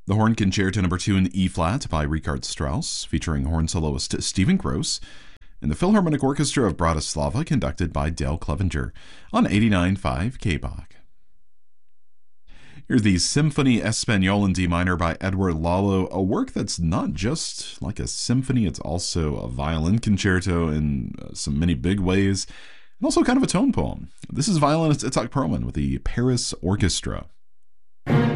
The Horn Concerto No. 2 in E-flat by Richard Strauss, featuring horn soloist Stephen Gross, and the Philharmonic Orchestra of Bratislava, conducted by Dale Clevenger, on 89.5 KBach. Here's the Symphonie Espagnole in D minor by Edward Lalo, a work that's not just like a symphony, it's also a violin concerto in some many big ways, and also kind of a tone poem. This is violinist Itzhak Perlman with the Paris Orchestra.